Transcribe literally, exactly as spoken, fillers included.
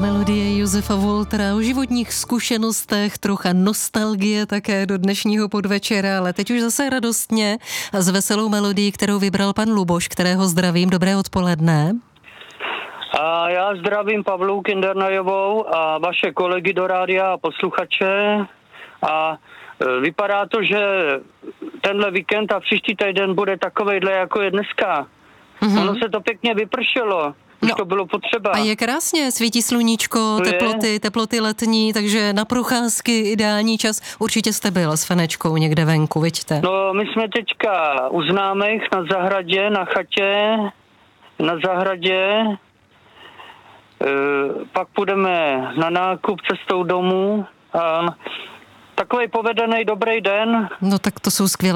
Melodie Josefa Woltera o životních zkušenostech, trocha nostalgie také do dnešního podvečera, ale teď už zase radostně s veselou melodií, kterou vybral pan Luboš, kterého zdravím. Dobré odpoledne. A já zdravím Pavlu Kindernajovou a vaše kolegy do rádia a posluchače. A vypadá to, že tenhle víkend a příští týden bude takovejhle, jako je dneska. Mm-hmm. Ono se to pěkně vypršelo. Už no, to bylo potřeba. A je krásně, svítí sluníčko, to teploty, je. teploty letní, takže na procházky ideální čas. Určitě jste byl s Fenečkou někde venku, vidíte? No, my jsme teďka u známých na zahradě, na chatě, na zahradě. E, pak půjdeme na nákup cestou domů. A takovej povedený dobrý den. No tak to jsou skvělé